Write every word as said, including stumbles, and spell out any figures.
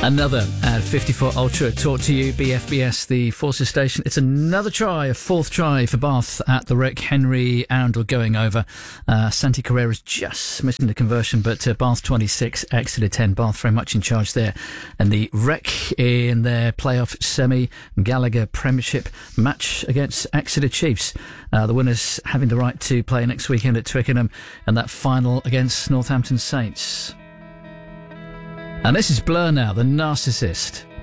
Another at fifty-four Ultra taught to you, B F B S, the Forces Station. It's another try, a fourth try for Bath at the Rick. Henry Arundel going over. Uh, Santi Carrera's just missing the conversion, but uh, Bath twenty-six, Exeter ten. Bath very much in charge there. And the Rick in their playoff semi Gallagher Premiership match against Exeter Chiefs. Uh, the winners having the right to play next weekend at Twickenham, and that final against Northampton Saints. And this is Blur now, The Narcissist.